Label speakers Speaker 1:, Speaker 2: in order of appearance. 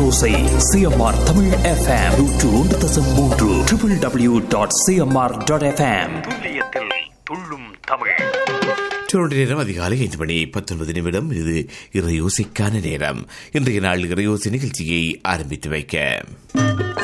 Speaker 1: இறையோசை CMR Tamil FM 101.3 www.cmr.fm துல்லியத்தில் துள்ளும் தமிழ்.
Speaker 2: நேரம் அதிகாலை 5:19. இது இறையோசைக்கான நேரம். இன்றைய நாள் இறையோசை நிகழ்ச்சியை ஆரம்பித்து வைக்க